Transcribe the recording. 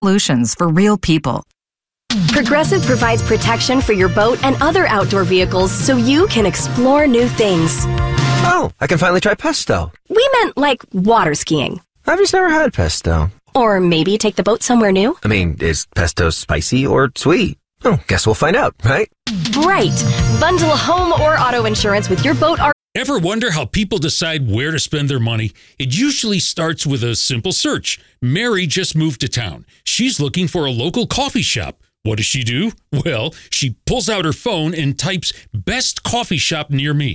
solutions for real people. Progressive provides protection for your boat and other outdoor vehicles so you can explore new things. Oh, I can finally try pesto. We meant like water skiing. I've just never had pesto. Or maybe take the boat somewhere new. I mean, is pesto spicy or sweet? Oh, guess we'll find out, right? Right. Bundle home or auto insurance with your boat. Ever wonder how people decide where to spend their money? It usually starts with a simple search. Mary just moved to town. She's looking for a local coffee shop. What does she do? Well, she pulls out her phone and types "best coffee shop near me."